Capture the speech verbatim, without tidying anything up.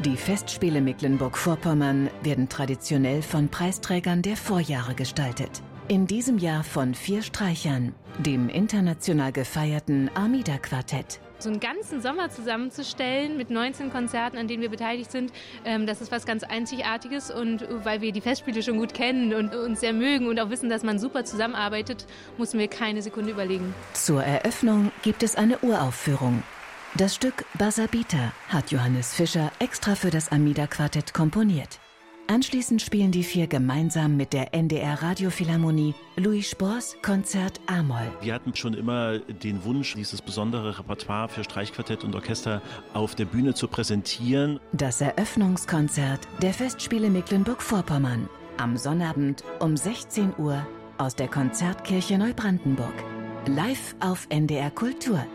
Die Festspiele Mecklenburg-Vorpommern werden traditionell von Preisträgern der Vorjahre gestaltet. In diesem Jahr von vier Streichern, dem international gefeierten Armida-Quartett. So einen ganzen Sommer zusammenzustellen mit neunzehn Konzerten, an denen wir beteiligt sind, das ist was ganz Einzigartiges. Und weil wir die Festspiele schon gut kennen und uns sehr mögen und auch wissen, dass man super zusammenarbeitet, mussten wir keine Sekunde überlegen. Zur Eröffnung gibt es eine Uraufführung. Das Stück Buzzer Beater hat Johannes Fischer extra für das Armida-Quartett komponiert. Anschließend spielen die vier gemeinsam mit der N D R-Radiophilharmonie Louis Spohrs Konzert A-Moll. Wir hatten schon immer den Wunsch, dieses besondere Repertoire für Streichquartett und Orchester auf der Bühne zu präsentieren. Das Eröffnungskonzert der Festspiele Mecklenburg-Vorpommern am Sonnabend um sechzehn Uhr aus der Konzertkirche Neubrandenburg. Live auf N D R Kultur.